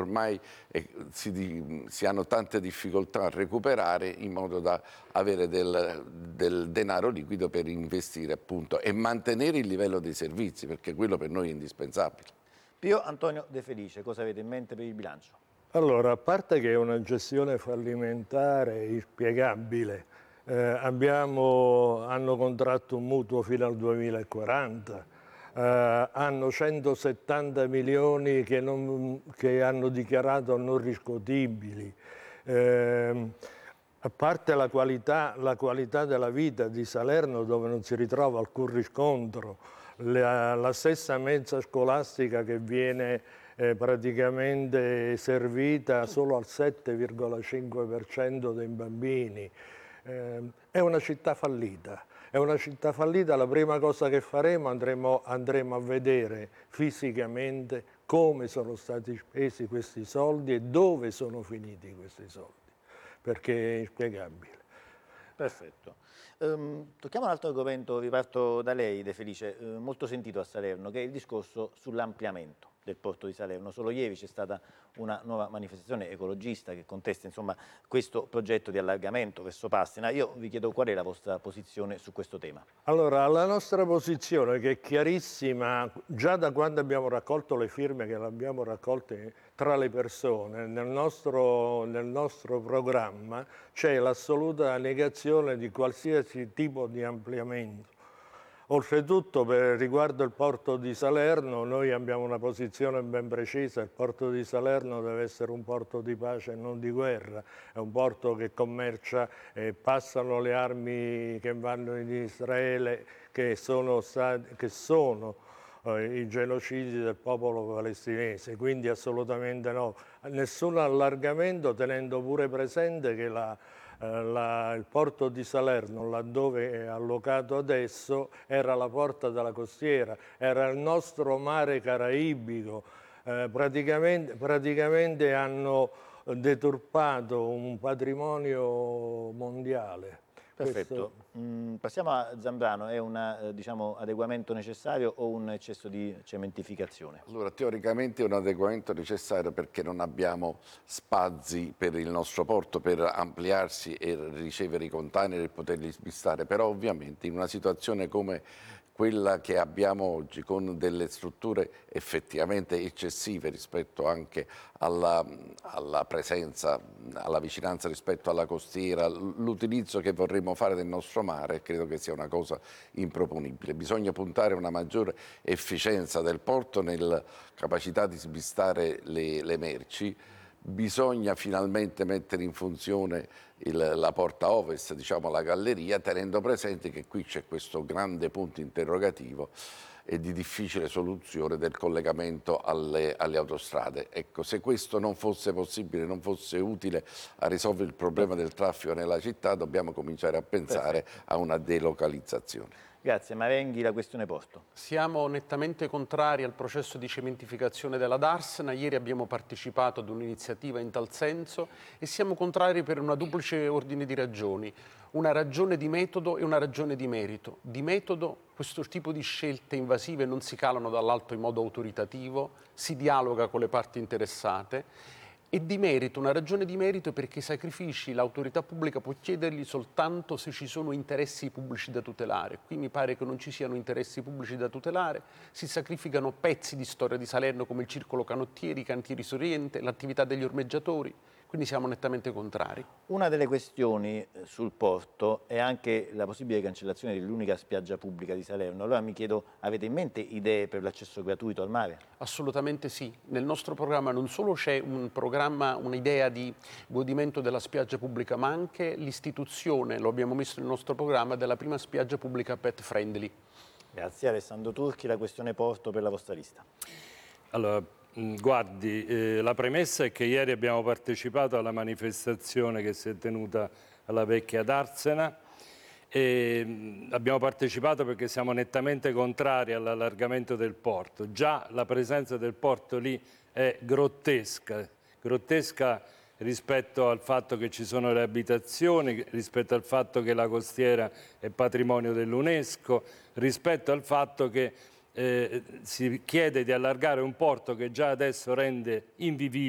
ormai si hanno tante difficoltà a recuperare, in modo da avere del denaro liquido per investire appunto e mantenere il livello dei servizi, perché quello per noi è indispensabile. Pio Antonio De Felice, cosa avete in mente per il bilancio? Allora, a parte che è una gestione fallimentare, inspiegabile, hanno contratto un mutuo fino al 2040, hanno 170 milioni che hanno dichiarato non riscuotibili. A parte la qualità della vita di Salerno, dove non si ritrova alcun riscontro, la stessa mensa scolastica che viene praticamente servita solo al 7,5% dei bambini. È una città fallita. È una città fallita. La prima cosa che faremo, andremo a vedere fisicamente come sono stati spesi questi soldi e dove sono finiti questi soldi, perché è inspiegabile. Perfetto. Tocchiamo un altro argomento, riparto da lei De Felice, molto sentito a Salerno, che è il discorso sull'ampliamento del porto di Salerno. Solo ieri c'è stata una nuova manifestazione ecologista che contesta insomma questo progetto di allargamento verso Passena. Io vi chiedo qual è la vostra posizione su questo tema. Allora, la nostra posizione, che è chiarissima, già da quando abbiamo raccolto le firme, che le abbiamo raccolte tra le persone, nel nostro programma c'è l'assoluta negazione di qualsiasi tipo di ampliamento. Oltretutto, per riguardo il porto di Salerno, noi abbiamo una posizione ben precisa: il porto di Salerno deve essere un porto di pace e non di guerra, è un porto che commercia, passano le armi che vanno in Israele, che sono i genocidi del popolo palestinese, quindi assolutamente no. Nessun allargamento, tenendo pure presente che il porto di Salerno, laddove è allocato adesso, era la porta della costiera, era il nostro mare caraibico. Praticamente hanno deturpato un patrimonio mondiale. Perfetto. Passiamo a Zambrano. È un diciamo, adeguamento necessario o un eccesso di cementificazione? Allora, teoricamente è un adeguamento necessario, perché non abbiamo spazi per il nostro porto per ampliarsi e ricevere i container e poterli smistare, però ovviamente in una situazione come quella che abbiamo oggi, con delle strutture effettivamente eccessive rispetto anche alla presenza, alla vicinanza rispetto alla costiera, l'utilizzo che vorremmo fare del nostro mare, credo che sia una cosa improponibile. Bisogna puntare a una maggiore efficienza del porto nella capacità di smistare le merci. Bisogna finalmente mettere in funzione la porta ovest, diciamo la galleria, tenendo presente che qui c'è questo grande punto interrogativo e di difficile soluzione del collegamento alle autostrade. Ecco, se questo non fosse possibile, non fosse utile a risolvere il problema del traffico nella città, dobbiamo cominciare a pensare a una delocalizzazione. Grazie. Marenghi, la questione porto. Siamo nettamente contrari al processo di cementificazione della Darsena. Ieri abbiamo partecipato ad un'iniziativa in tal senso e siamo contrari per una duplice ordine di ragioni. Una ragione di metodo e una ragione di merito. Di metodo, questo tipo di scelte invasive non si calano dall'alto in modo autoritativo, si dialoga con le parti interessate. E di merito, una ragione di merito, perché i sacrifici l'autorità pubblica può chiederli soltanto se ci sono interessi pubblici da tutelare. Qui mi pare che non ci siano interessi pubblici da tutelare, si sacrificano pezzi di storia di Salerno come il circolo canottieri, i cantieri Soriente, l'attività degli ormeggiatori, quindi siamo nettamente contrari. Una delle questioni sul porto è anche la possibile cancellazione dell'unica spiaggia pubblica di Salerno. Allora mi chiedo, avete in mente idee per l'accesso gratuito al mare? Assolutamente sì. Nel nostro programma non solo c'è un'idea di godimento della spiaggia pubblica, ma anche l'istituzione, lo abbiamo messo nel nostro programma, della prima spiaggia pubblica pet friendly. Grazie. Alessandro Turchi, la questione porto per la vostra lista. Allora, guardi, la premessa è che ieri abbiamo partecipato alla manifestazione che si è tenuta alla vecchia Darsena e abbiamo partecipato perché siamo nettamente contrari all'allargamento del porto. Già la presenza del porto lì è grottesca rispetto al fatto che ci sono le abitazioni, rispetto al fatto che la costiera è patrimonio dell'UNESCO, rispetto al fatto che si chiede di allargare un porto che già adesso rende invivibile